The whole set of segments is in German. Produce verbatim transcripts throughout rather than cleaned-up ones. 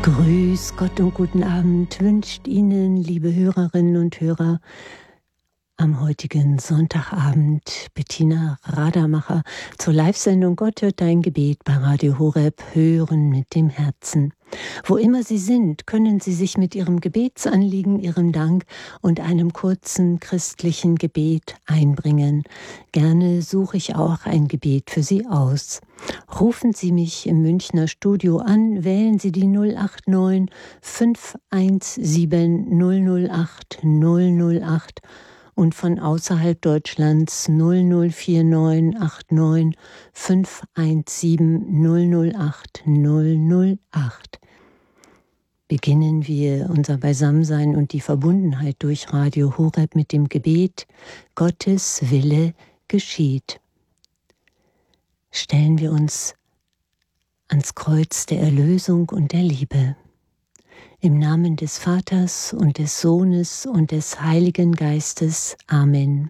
Grüß Gott und guten Abend wünscht Ihnen, liebe Hörerinnen und Hörer, am heutigen Sonntagabend Bettina Radermacher zur Live-Sendung Gott hört dein Gebet bei Radio Horeb, hören mit dem Herzen. Wo immer Sie sind, können Sie sich mit Ihrem Gebetsanliegen, Ihrem Dank und einem kurzen christlichen Gebet einbringen. Gerne suche ich auch ein Gebet für Sie aus. Rufen Sie mich im Münchner Studio an, wählen Sie die null acht neun fünf eins sieben null null acht null null acht und von außerhalb Deutschlands null null vier neun acht neun fünf eins sieben null null acht null null acht. Beginnen wir unser Beisammensein und die Verbundenheit durch Radio Horeb mit dem Gebet: Gottes Wille geschieht. Stellen wir uns ans Kreuz der Erlösung und der Liebe. Im Namen des Vaters und des Sohnes und des Heiligen Geistes. Amen.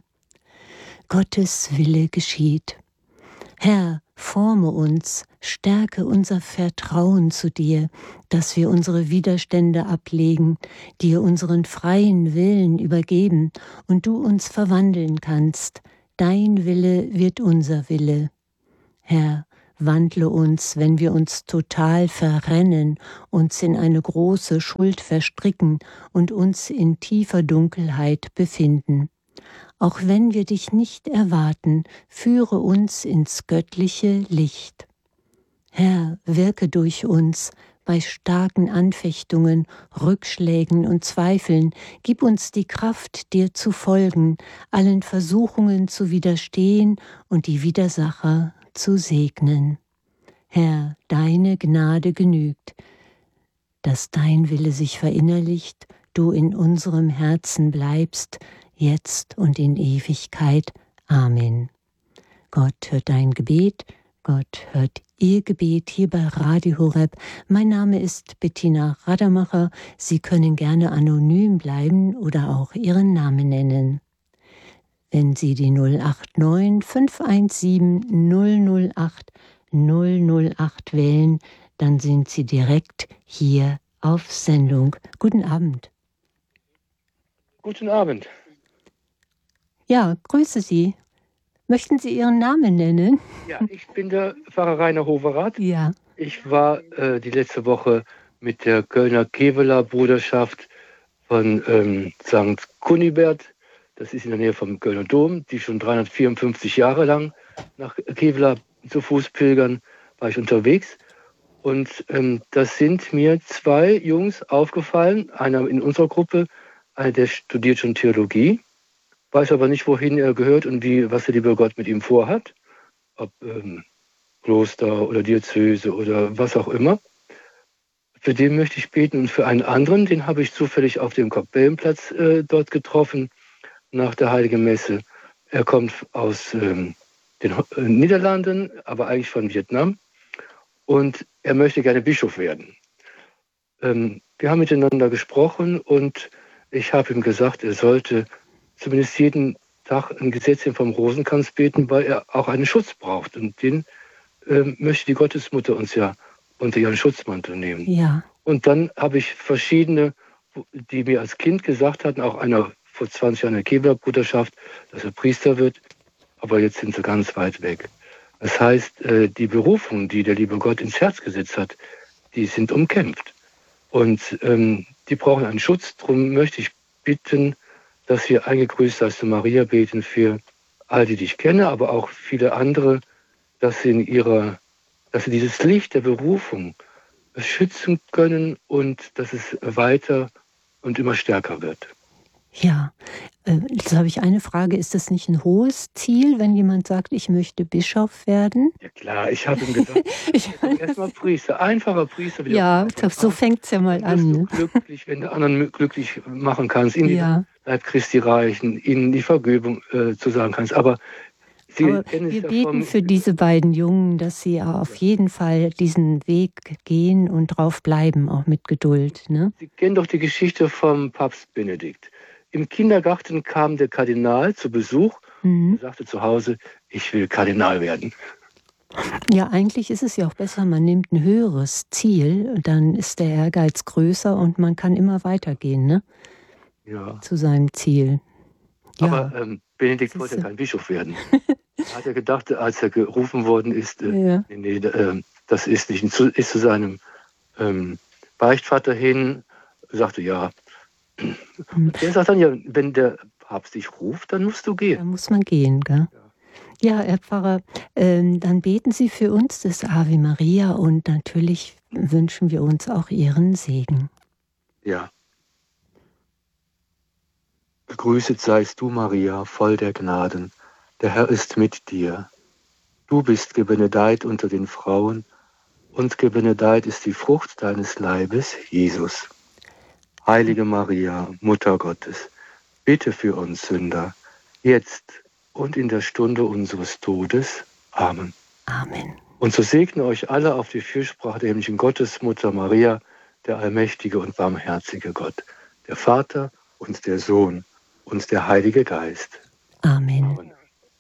Gottes Wille geschieht. Herr, forme uns, stärke unser Vertrauen zu dir, dass wir unsere Widerstände ablegen, dir unseren freien Willen übergeben und du uns verwandeln kannst. Dein Wille wird unser Wille. Herr, wandle uns, wenn wir uns total verrennen, uns in eine große Schuld verstricken und uns in tiefer Dunkelheit befinden. Auch wenn wir dich nicht erwarten, führe uns ins göttliche Licht. Herr, wirke durch uns bei starken Anfechtungen, Rückschlägen und Zweifeln. Gib uns die Kraft, dir zu folgen, allen Versuchungen zu widerstehen und die Widersacher zu segnen. Herr, deine Gnade genügt, dass dein Wille sich verinnerlicht, du in unserem Herzen bleibst, jetzt und in Ewigkeit. Amen. Gott hört dein Gebet, Gott hört Ihr Gebet hier bei Radio Horeb. Mein Name ist Bettina Radermacher. Sie können gerne anonym bleiben oder auch Ihren Namen nennen. Wenn Sie die null acht neun fünf eins sieben null null acht null null acht wählen, dann sind Sie direkt hier auf Sendung. Guten Abend. Guten Abend. Ja, grüße Sie. Möchten Sie Ihren Namen nennen? Ja, ich bin der Pfarrer Rainer Hoverath. Ja. Ich war äh, die letzte Woche mit der Kölner Keveler Bruderschaft von ähm, Sankt Kunibert. Das ist in der Nähe vom Kölner Dom, die schon dreihundertvierundfünfzig Jahre lang nach Kevela zu Fuß pilgern, war ich unterwegs. Und ähm, das sind mir zwei Jungs aufgefallen, einer in unserer Gruppe, einer, der studiert schon Theologie, weiß aber nicht, wohin er gehört und wie, was der liebe Gott mit ihm vorhat, ob ähm, Kloster oder Diözese oder was auch immer. Für den möchte ich beten und für einen anderen, den habe ich zufällig auf dem Kapellenplatz äh, dort getroffen, nach der Heiligen Messe. Er kommt aus ähm, den äh, Niederlanden, aber eigentlich von Vietnam. Und er möchte gerne Bischof werden. Ähm, wir haben miteinander gesprochen und ich habe ihm gesagt, er sollte zumindest jeden Tag ein Gesetzchen vom Rosenkranz beten, weil er auch einen Schutz braucht. Und den ähm, möchte die Gottesmutter uns ja unter ihren Schutzmantel nehmen. Ja. Und dann habe ich verschiedene, die mir als Kind gesagt hatten, auch einer vor zwanzig Jahren in der Keveler-Bruderschaft, dass er Priester wird, aber jetzt sind sie ganz weit weg. Das heißt, die Berufung, die der liebe Gott ins Herz gesetzt hat, die sind umkämpft. Und ähm, die brauchen einen Schutz. Darum möchte ich bitten, dass wir eingegrüßt seist du Maria beten für all die, die ich kenne, aber auch viele andere, dass sie in ihrer, dass sie dieses Licht der Berufung schützen können und dass es weiter und immer stärker wird. Ja, jetzt habe ich eine Frage. Ist das nicht ein hohes Ziel, wenn jemand sagt, ich möchte Bischof werden? Ja klar, ich habe ihm gesagt, erstmal Priester, einfacher Priester. Ja, so fängt es ja mal an. Ne? Du glücklich, wenn du anderen glücklich machen kannst, ihnen ja. die Leib Christi reichen, ihnen die Vergebung äh, zu sagen kannst. Aber, Sie Aber wir beten für diese beiden Jungen, dass sie auf jeden Fall diesen Weg gehen und drauf bleiben, auch mit Geduld. Ne? Sie kennen doch die Geschichte vom Papst Benedikt. Im Kindergarten kam der Kardinal zu Besuch mhm. und sagte zu Hause, ich will Kardinal werden. Ja, eigentlich ist es ja auch besser, man nimmt ein höheres Ziel, dann ist der Ehrgeiz größer und man kann immer weitergehen, ne? Ja. Zu seinem Ziel. Ja. Aber ähm, Benedikt Das wollte ist, ja kein Bischof werden. Da hat er gedacht, als er gerufen worden ist, äh, ja. nee, nee, äh, das ist nicht, zu, ist zu seinem ähm, Beichtvater hin, sagte, ja. Und der sagt dann, ja, wenn der Papst dich ruft, dann musst du Da gehen. muss man gehen, gell? Ja, Herr Pfarrer, ähm, dann beten Sie für uns das Ave Maria und natürlich wünschen wir uns auch Ihren Segen. Ja. Gegrüßet seist du, Maria, voll der Gnaden. Der Herr ist mit dir. Du bist gebenedeit unter den Frauen, und gebenedeit ist die Frucht deines Leibes, Jesus. Heilige Maria, Mutter Gottes, bitte für uns Sünder, jetzt und in der Stunde unseres Todes. Amen. Amen. Und so segne euch alle auf die Fürsprache der himmlischen Gottesmutter Maria, der allmächtige und barmherzige Gott, der Vater und der Sohn und der Heilige Geist. Amen. Amen.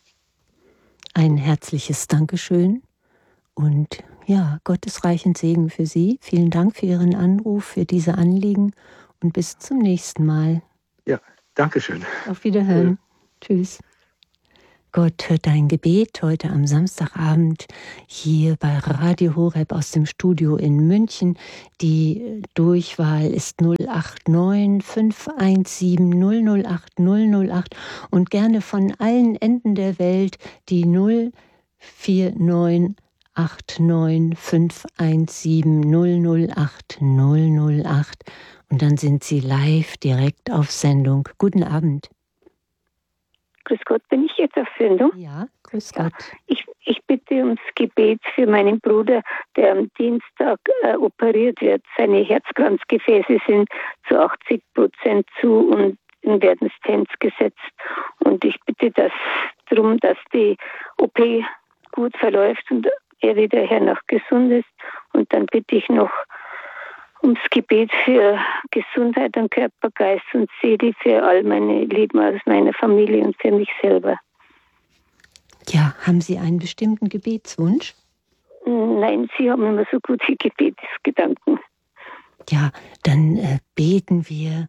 Ein herzliches Dankeschön und ja, gottesreichen Segen für Sie. Vielen Dank für Ihren Anruf, für diese Anliegen und bis zum nächsten Mal. Ja, Dankeschön. Auf Wiederhören. Äh. Tschüss. Gott hört dein Gebet heute am Samstagabend hier bei Radio Horeb aus dem Studio in München. Die Durchwahl ist null acht neun fünf eins sieben null null acht null null acht und gerne von allen Enden der Welt die null vier neun acht neun fünf eins sieben null null acht null null acht und dann sind Sie live direkt auf Sendung. Guten Abend. Grüß Gott, bin ich jetzt auf Sendung? Ja, grüß Gott. Ja, ich, ich bitte ums Gebet für meinen Bruder, der am Dienstag äh, operiert wird. Seine Herzkranzgefäße sind zu achtzig Prozent zu und werden Stents gesetzt. Und ich bitte das darum, dass die O P gut verläuft und er wieder hernach gesund ist. Und dann bitte ich noch ums Gebet für Gesundheit an Körper, Geist und Seele, für all meine Lieben aus meiner Familie und für mich selber. Ja, haben Sie einen bestimmten Gebetswunsch? Nein, Sie haben immer so gute Gebetsgedanken. Ja, dann äh, beten wir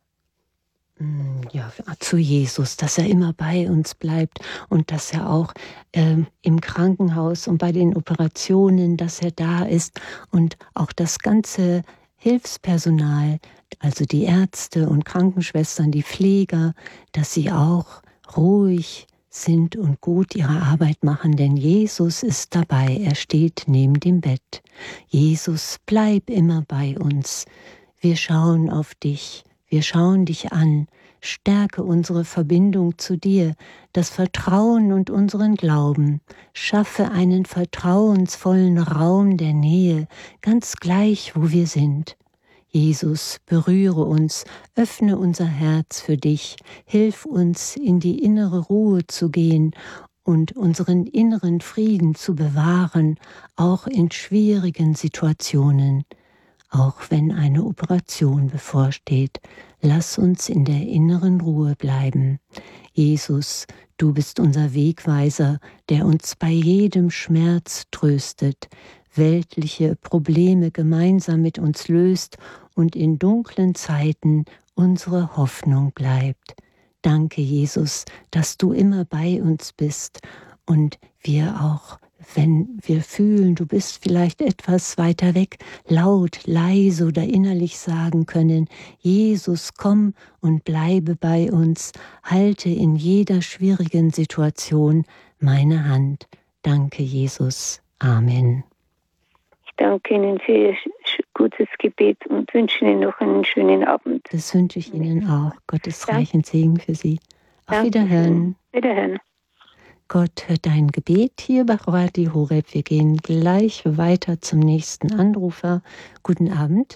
mh, ja, zu Jesus, dass er immer bei uns bleibt und dass er auch äh, im Krankenhaus und bei den Operationen, dass er da ist und auch das ganze Hilfspersonal, also die Ärzte und Krankenschwestern, die Pfleger, dass sie auch ruhig sind und gut ihre Arbeit machen, denn Jesus ist dabei, er steht neben dem Bett. Jesus, bleib immer bei uns. Wir schauen auf dich, wir schauen dich an, stärke unsere Verbindung zu dir, das Vertrauen und unseren Glauben, schaffe einen vertrauensvollen Raum der Nähe, ganz gleich, wo wir sind. Jesus, berühre uns, öffne unser Herz für dich, hilf uns, in die innere Ruhe zu gehen und unseren inneren Frieden zu bewahren, auch in schwierigen Situationen. Auch wenn eine Operation bevorsteht, lass uns in der inneren Ruhe bleiben. Jesus, du bist unser Wegweiser, der uns bei jedem Schmerz tröstet, weltliche Probleme gemeinsam mit uns löst und in dunklen Zeiten unsere Hoffnung bleibt. Danke, Jesus, dass du immer bei uns bist und wir auch, wenn wir fühlen, du bist vielleicht etwas weiter weg, laut, leise oder innerlich sagen können, Jesus, komm und bleibe bei uns, halte in jeder schwierigen Situation meine Hand. Danke, Jesus. Amen. Ich danke Ihnen für Ihr gutes Gebet und wünsche Ihnen noch einen schönen Abend. Das wünsche ich Ihnen auch. Gottes reichen Segen für Sie. Auf Danke. Wiederhören. Wiederhören. Gott hört dein Gebet hier bei Radio Horeb. Wir gehen gleich weiter zum nächsten Anrufer. Guten Abend.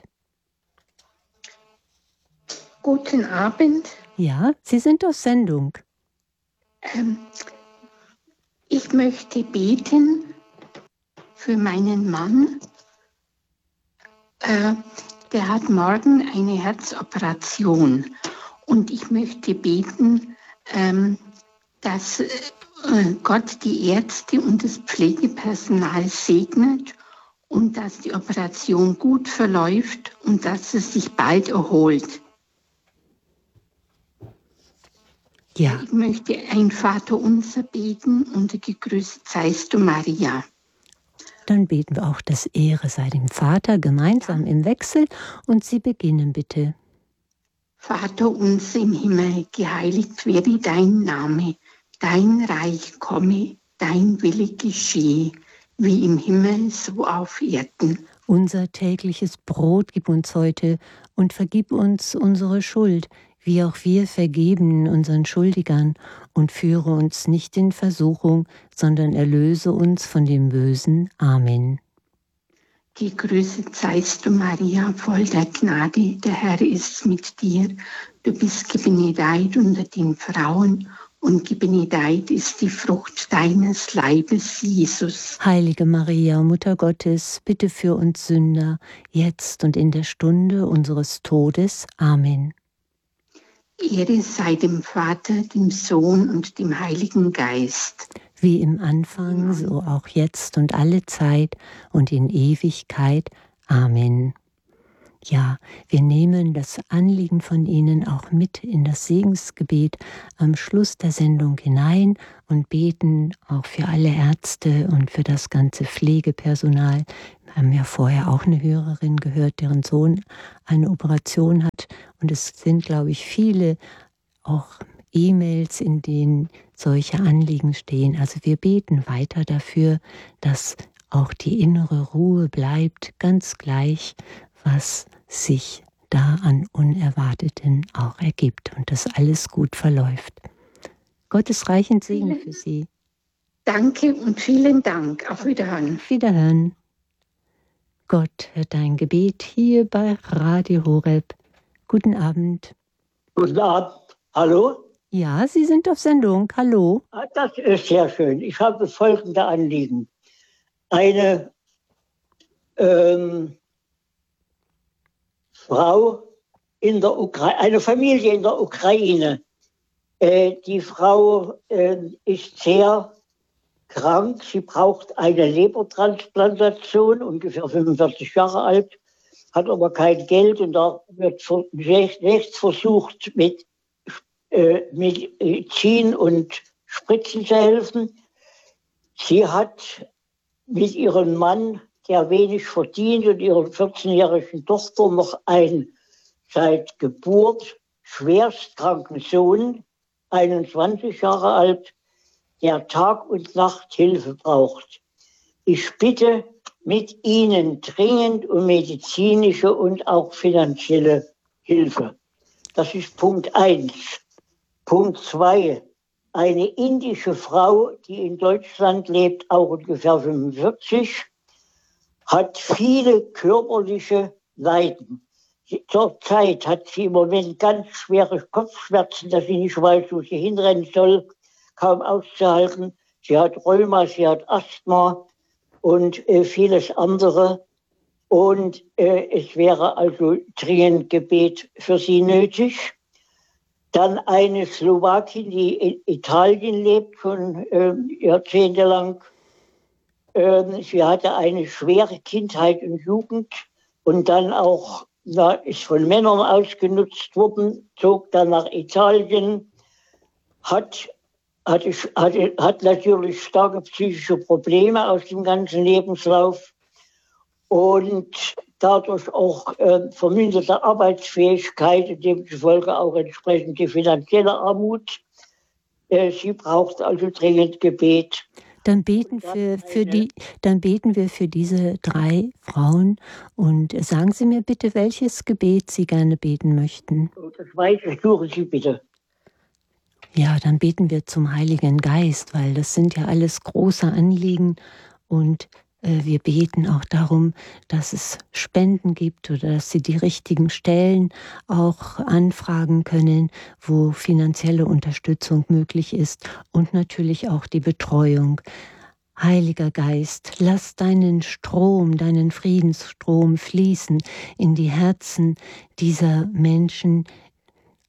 Guten Abend. Ja, Sie sind auf Sendung. Ähm, ich möchte beten für meinen Mann. Äh, der hat morgen eine Herzoperation und ich möchte beten, ähm, dass äh, Gott die Ärzte und das Pflegepersonal segnet und dass die Operation gut verläuft und dass es sich bald erholt. Ja. Ich möchte ein Vaterunser beten und gegrüßt seist du, Maria. Dann beten wir auch das Ehre sei dem Vater gemeinsam im Wechsel und Sie beginnen bitte. Vater unser im Himmel, geheiligt werde dein Name, dein Reich komme, dein Wille geschehe, wie im Himmel so auf Erden. Unser tägliches Brot gib uns heute und vergib uns unsere Schuld, wie auch wir vergeben unseren Schuldigern, und führe uns nicht in Versuchung, sondern erlöse uns von dem Bösen. Amen. Gegrüßet seist du, Maria, voll der Gnade, der Herr ist mit dir. Du bist gebenedeit unter den Frauen, und gebenedeit ist die Frucht deines Leibes, Jesus. Heilige Maria, Mutter Gottes, bitte für uns Sünder, jetzt und in der Stunde unseres Todes. Amen. Ehre sei dem Vater, dem Sohn und dem Heiligen Geist. Wie im Anfang, so auch jetzt und alle Zeit und in Ewigkeit. Amen. Ja, wir nehmen das Anliegen von Ihnen auch mit in das Segensgebet am Schluss der Sendung hinein und beten auch für alle Ärzte und für das ganze Pflegepersonal. Wir haben ja vorher auch eine Hörerin gehört, deren Sohn eine Operation hat. Und es sind, glaube ich, viele auch E-Mails, in denen solche Anliegen stehen. Also wir beten weiter dafür, dass auch die innere Ruhe bleibt, ganz gleich, was sich da an Unerwarteten auch ergibt und dass alles gut verläuft. Gottes reichen Segen für Sie. Danke und vielen Dank. Auf Wiederhören. Auf Wiederhören. Gott hört dein Gebet hier bei Radio Horeb. Guten Abend. Guten Abend. Hallo? Ja, Sie sind auf Sendung. Hallo. Das ist sehr schön. Ich habe folgende Anliegen. Eine ähm, Frau in der Ukraine, eine Familie in der Ukraine. Äh, die Frau äh, ist sehr krank. Sie braucht eine Lebertransplantation, ungefähr fünfundvierzig Jahre alt, hat aber kein Geld und da wird zunächst versucht, mit äh, Medizin und Spritzen zu helfen. Sie hat mit ihrem Mann, der wenig verdient, und ihrer vierzehnjährigen Tochter noch einen seit Geburt schwerstkranken Sohn, einundzwanzig Jahre alt, der Tag und Nacht Hilfe braucht. Ich bitte mit Ihnen dringend um medizinische und auch finanzielle Hilfe. Das ist Punkt eins. Punkt zwei. Eine indische Frau, die in Deutschland lebt, auch ungefähr fünfundvierzig, hat viele körperliche Leiden. Zurzeit hat sie im Moment ganz schwere Kopfschmerzen, dass sie nicht weiß, wo sie hinrennen soll, kaum auszuhalten. Sie hat Rheuma, sie hat Asthma und äh, vieles andere. Und äh, es wäre also dringend Gebet für sie nötig. Dann eine Slowakin, die in Italien lebt, schon äh, jahrzehntelang. Ähm, sie hatte eine schwere Kindheit und Jugend und dann auch, na, ist von Männern ausgenutzt worden, zog dann nach Italien, hat, hatte, hatte, hat natürlich starke psychische Probleme aus dem ganzen Lebenslauf und dadurch auch äh, verminderte Arbeitsfähigkeit und demzufolge auch entsprechende finanzielle Armut. Äh, sie braucht also dringend Gebet. Dann beten, für, für die, dann beten wir für diese drei Frauen und sagen Sie mir bitte, welches Gebet Sie gerne beten möchten. Das weiß ich, suchen Sie bitte. Ja, dann beten wir zum Heiligen Geist, weil das sind ja alles große Anliegen und äh, wir beten auch darum, dass es Spenden gibt oder dass Sie die richtigen Stellen auch anfragen können, wo finanzielle Unterstützung möglich ist und natürlich auch die Betreuung. Heiliger Geist, lass deinen Strom, deinen Friedensstrom fließen in die Herzen dieser Menschen,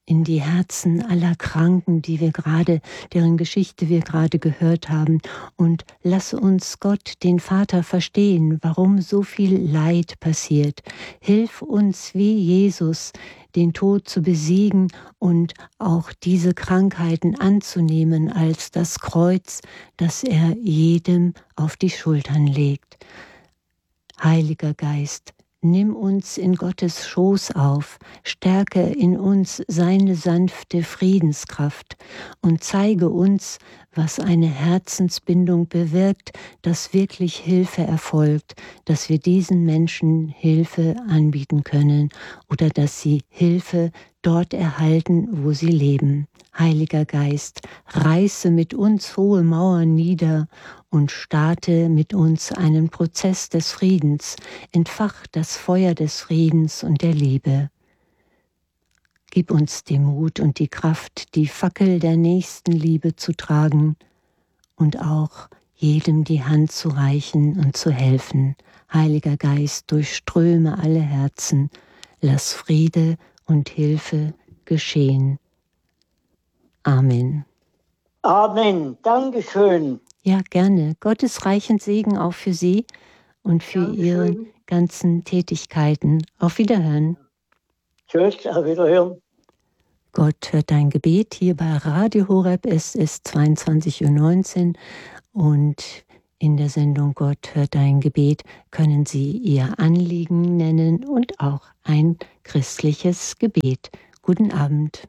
in die Herzen aller Kranken, die wir gerade, deren Geschichte wir gerade gehört haben. Und lass uns Gott, den Vater, verstehen, warum so viel Leid passiert. Hilf uns wie Jesus, den Tod zu besiegen und auch diese Krankheiten anzunehmen als das Kreuz, das er jedem auf die Schultern legt. Heiliger Geist, nimm uns in Gottes Schoß auf, stärke in uns seine sanfte Friedenskraft und zeige uns, was eine Herzensbindung bewirkt, dass wirklich Hilfe erfolgt, dass wir diesen Menschen Hilfe anbieten können oder dass sie Hilfe dort erhalten, wo sie leben. Heiliger Geist, reiße mit uns hohe Mauern nieder und starte mit uns einen Prozess des Friedens, entfach das Feuer des Friedens und der Liebe. Gib uns den Mut und die Kraft, die Fackel der Nächstenliebe zu tragen und auch jedem die Hand zu reichen und zu helfen. Heiliger Geist, durchströme alle Herzen, lass Friede und Hilfe geschehen. Amen. Amen. Dankeschön. Ja, gerne. Gottes reichen Segen auch für Sie und für Dankeschön. Ihre ganzen Tätigkeiten. Auf Wiederhören. Tschüss, auf Wiederhören. Gott hört dein Gebet hier bei Radio Horeb. Es ist zweiundzwanzig Uhr neunzehn und in der Sendung Gott hört dein Gebet können Sie Ihr Anliegen nennen und auch ein christliches Gebet. Guten Abend.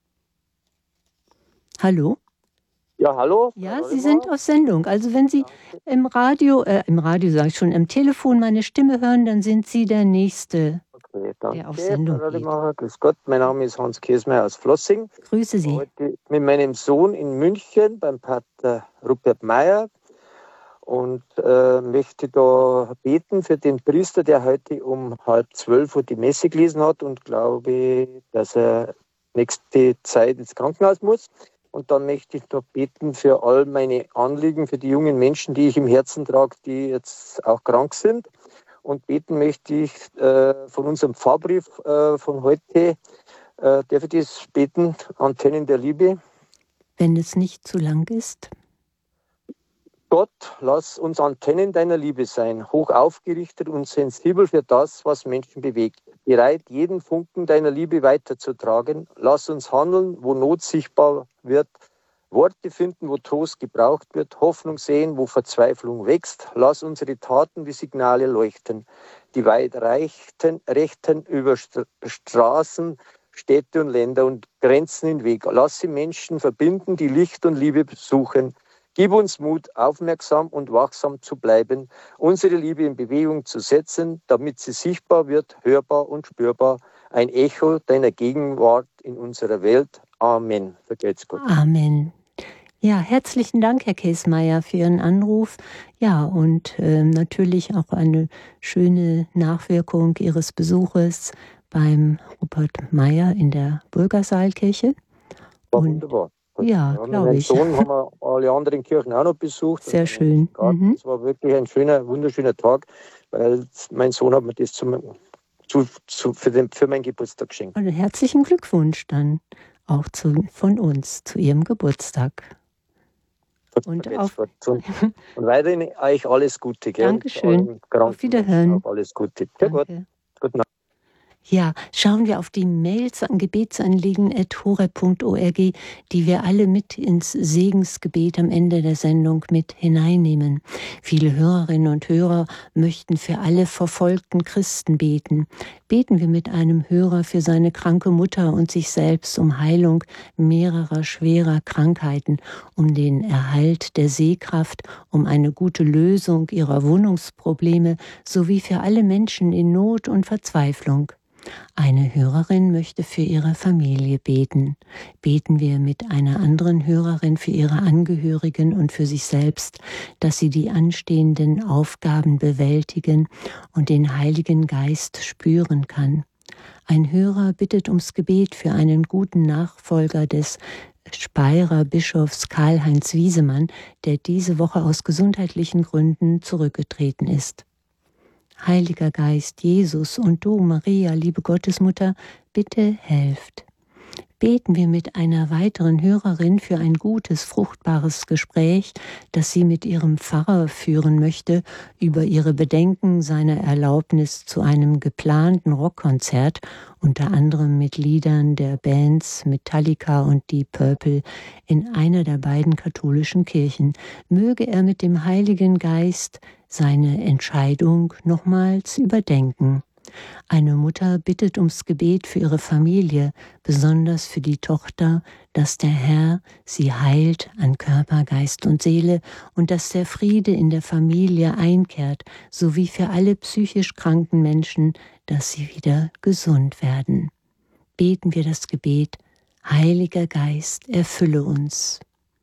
Hallo? Ja, hallo? Ja, Sie sind auf Sendung. Also wenn Sie im Radio, äh, im Radio sage ich schon, im Telefon meine Stimme hören, dann sind Sie der Nächste, okay, danke, der auf Sendung geht. Grüß Gott, mein Name ist Hans Käsmeier aus Flossing. Grüße Sie. Heute mit meinem Sohn in München beim Pater Rupert Meyer und äh, möchte da beten für den Priester, der heute um halb zwölf Uhr die Messe gelesen hat und glaube, dass er nächste Zeit ins Krankenhaus muss. Und dann möchte ich noch beten für all meine Anliegen, für die jungen Menschen, die ich im Herzen trage, die jetzt auch krank sind. Und beten möchte ich äh, von unserem Pfarrbrief äh, von heute, äh, darf ich das beten, Antennen der Liebe? Wenn es nicht zu lang ist. Gott, lass uns Antennen deiner Liebe sein, hoch aufgerichtet und sensibel für das, was Menschen bewegt. Bereit, jeden Funken deiner Liebe weiterzutragen. Lass uns handeln, wo Not sichtbar wird, Worte finden, wo Trost gebraucht wird, Hoffnung sehen, wo Verzweiflung wächst. Lass unsere Taten wie Signale leuchten, die weit reichten, rechten über St- Straßen, Städte und Länder und Grenzen hinweg. Lass sie Menschen verbinden, die Licht und Liebe suchen. Gib uns Mut, aufmerksam und wachsam zu bleiben, unsere Liebe in Bewegung zu setzen, damit sie sichtbar wird, hörbar und spürbar. Ein Echo deiner Gegenwart in unserer Welt. Amen. Vergelt's Gott. Amen. Ja, herzlichen Dank, Herr Käsmeier, für Ihren Anruf. Ja, und äh, natürlich auch eine schöne Nachwirkung Ihres Besuches beim Rupert Meyer in der Bürgersaalkirche. War wunderbar. Ja, ja glaube ich. Sohn haben wir alle anderen Kirchen auch noch besucht. Sehr schön. Mhm. Es war wirklich ein schöner, wunderschöner Tag, weil mein Sohn hat mir das zum, zu, zu, für, den, für meinen Geburtstag geschenkt. Und herzlichen Glückwunsch dann auch zu, von uns zu Ihrem Geburtstag. Und, auf, und, und weiterhin euch alles Gute. Gell? Dankeschön. Auf Wiederhören. Alles Gute. Ja, gut. Guten Abend. Ja, schauen wir auf die Mails an gebetsanliegen at horeb punkt org, die wir alle mit ins Segensgebet am Ende der Sendung mit hineinnehmen. Viele Hörerinnen und Hörer möchten für alle verfolgten Christen beten. Beten wir mit einem Hörer für seine kranke Mutter und sich selbst um Heilung mehrerer schwerer Krankheiten, um den Erhalt der Sehkraft, um eine gute Lösung ihrer Wohnungsprobleme sowie für alle Menschen in Not und Verzweiflung. Eine Hörerin möchte für ihre Familie beten. Beten wir mit einer anderen Hörerin für ihre Angehörigen und für sich selbst, dass sie die anstehenden Aufgaben bewältigen und den Heiligen Geist spüren kann. Ein Hörer bittet ums Gebet für einen guten Nachfolger des Speyerer Bischofs Karl-Heinz Wiesemann, der diese Woche aus gesundheitlichen Gründen zurückgetreten ist. Heiliger Geist, Jesus und du, Maria, liebe Gottesmutter, bitte helft. beten wir mit einer weiteren Hörerin für ein gutes, fruchtbares Gespräch, das sie mit ihrem Pfarrer führen möchte, über ihre Bedenken seiner Erlaubnis zu einem geplanten Rockkonzert, unter anderem mit Liedern der Bands Metallica und Deep Purple, in einer der beiden katholischen Kirchen. Möge er mit dem Heiligen Geist seine Entscheidung nochmals überdenken. Eine Mutter bittet ums Gebet für ihre Familie, besonders für die Tochter, dass der Herr sie heilt an Körper, Geist und Seele und dass der Friede in der Familie einkehrt, sowie für alle psychisch kranken Menschen, dass sie wieder gesund werden. Beten wir das Gebet: Heiliger Geist, erfülle uns.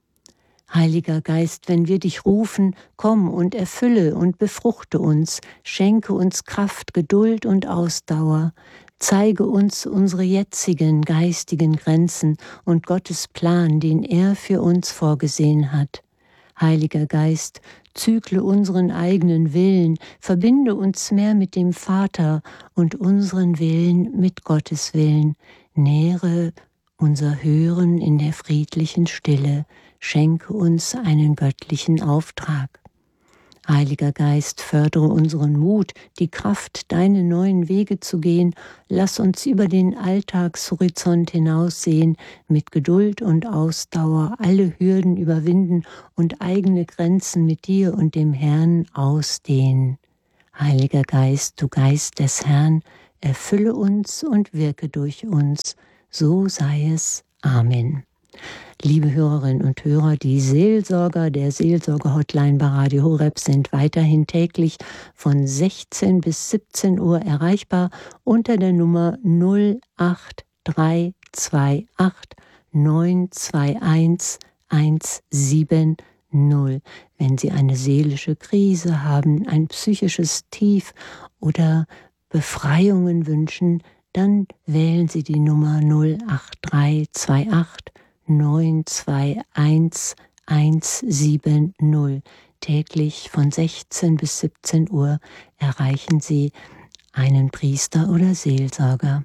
Heiliger Geist, wenn wir dich rufen, komm und erfülle und befruchte uns, schenke uns Kraft, Geduld und Ausdauer, zeige uns unsere jetzigen geistigen Grenzen und Gottes Plan, den er für uns vorgesehen hat. Heiliger Geist, zügle unseren eigenen Willen, verbinde uns mehr mit dem Vater und unseren Willen mit Gottes Willen, nähre unser Hören in der friedlichen Stille, schenke uns einen göttlichen Auftrag. Heiliger Geist, fördere unseren Mut, die Kraft, deine neuen Wege zu gehen. Lass uns über den Alltagshorizont hinaussehen, mit Geduld und Ausdauer alle Hürden überwinden und eigene Grenzen mit dir und dem Herrn ausdehnen. Heiliger Geist, du Geist des Herrn, erfülle uns und wirke durch uns. So sei es. Amen. Liebe Hörerinnen und Hörer, die Seelsorger der Seelsorge-Hotline bei Radio Horeb sind weiterhin täglich von sechzehn bis siebzehn Uhr erreichbar unter der Nummer null acht drei zwei acht neun zwei eins eins sieben null. Wenn Sie eine seelische Krise haben, ein psychisches Tief oder Befreiungen wünschen, dann wählen Sie die Nummer null acht drei zwei acht neun zwei eins eins sieben null. Täglich von sechzehn bis siebzehn Uhr erreichen Sie einen Priester oder Seelsorger.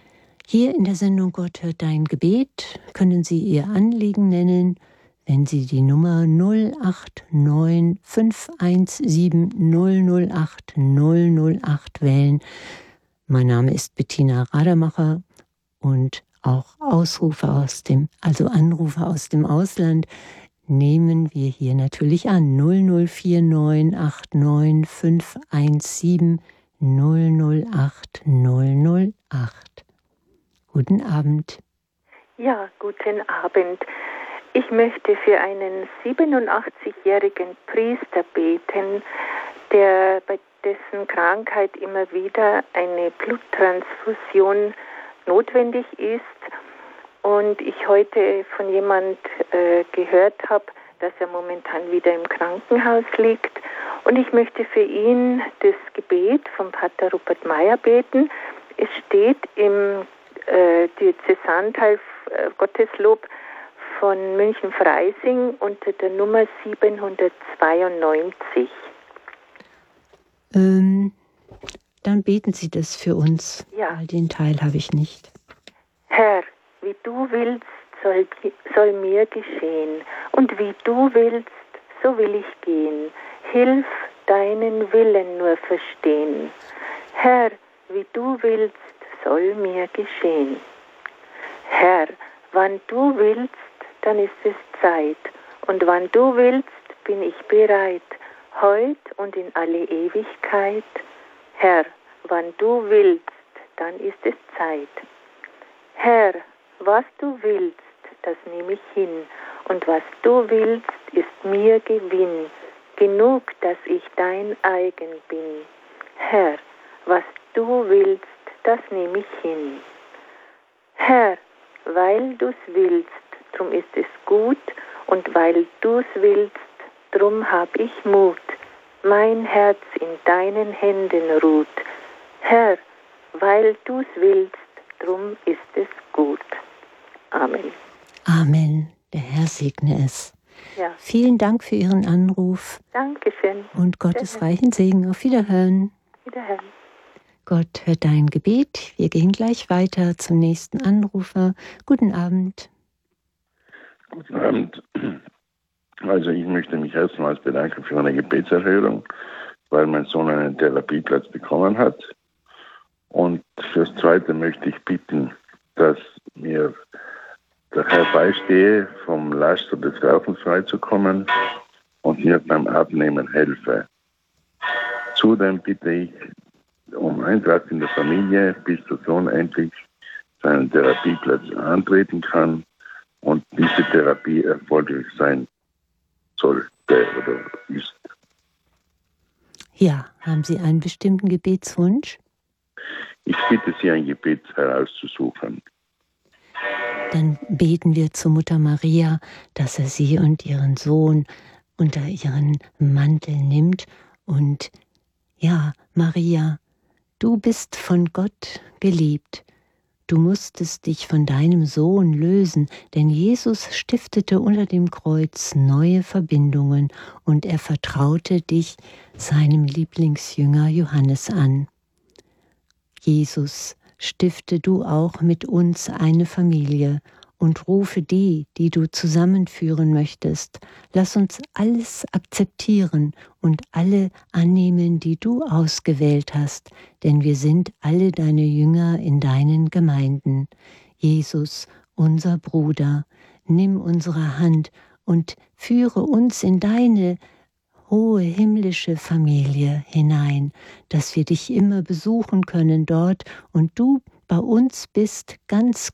Hier in der Sendung Gott hört dein Gebet können Sie Ihr Anliegen nennen, wenn Sie die Nummer null acht neun fünf eins sieben null null acht null null acht wählen. Mein Name ist Bettina Radermacher und auch Ausrufe aus dem, also Anrufe aus dem Ausland, nehmen wir hier natürlich an. null null vier neun acht neun fünf eins sieben null null acht null null acht. Guten Abend. Ja, guten Abend. Ich möchte für einen siebenundachtzigjährigen Priester beten, der bei dessen Krankheit immer wieder eine Bluttransfusion notwendig ist und ich heute von jemand äh, gehört habe, dass er momentan wieder im Krankenhaus liegt und ich möchte für ihn das Gebet vom Pater Rupert Meyer beten. Es steht im äh, Diözesanteil äh, Gotteslob von München-Freising unter der Nummer siebenhundertzweiundneunzig. Ähm, dann beten Sie das für uns, ja. Weil den Teil habe ich nicht. Herr, wie du willst, soll, soll mir geschehen, und wie du willst, so will ich gehen. Hilf, deinen Willen nur verstehen. Herr, wie du willst, soll mir geschehen. Herr, wann du willst, dann ist es Zeit, und wann du willst, bin ich bereit, heut und in alle Ewigkeit. Herr, wann du willst, dann ist es Zeit. Herr, was du willst, das nehme ich hin, und was du willst, ist mir Gewinn, genug, dass ich dein eigen bin. Herr, was du willst, das nehme ich hin. Herr, weil du's willst, drum ist es gut, und weil du's willst, drum hab ich Mut. Mein Herz in deinen Händen ruht. Herr, weil du's willst, drum ist es gut. Amen. Amen. Der Herr segne es. Ja. Vielen Dank für Ihren Anruf. Dankeschön. Und Gottes reichen Segen. Auf Wiederhören. Wiederhören. Gott hört dein Gebet. Wir gehen gleich weiter zum nächsten Anrufer. Guten Abend. Guten Abend. Also ich möchte mich erstmals bedanken für eine Gebetserhörung, weil mein Sohn einen Therapieplatz bekommen hat. Und fürs Zweite möchte ich bitten, dass mir der Herr beistehe, vom Laster des Rauchens freizukommen und mir beim Abnehmen helfe. Zudem bitte ich um Einsatz in der Familie, bis der Sohn endlich seinen Therapieplatz antreten kann und diese Therapie erfolgreich sein sollte oder ist. Ja, haben Sie einen bestimmten Gebetswunsch? Ich bitte Sie, ein Gebet herauszusuchen. Dann beten wir zur Mutter Maria, dass er sie und ihren Sohn unter ihren Mantel nimmt. Und ja, Maria, du bist von Gott geliebt. Du musstest dich von deinem Sohn lösen, denn Jesus stiftete unter dem Kreuz neue Verbindungen und er vertraute dich seinem Lieblingsjünger Johannes an. Jesus, stifte du auch mit uns eine Familie und rufe die, die du zusammenführen möchtest. Lass uns alles akzeptieren und alle annehmen, die du ausgewählt hast, denn wir sind alle deine Jünger in deinen Gemeinden. Jesus, unser Bruder, nimm unsere Hand und führe uns in deine hohe himmlische Familie hinein, dass wir dich immer besuchen können dort und du bei uns bist ganz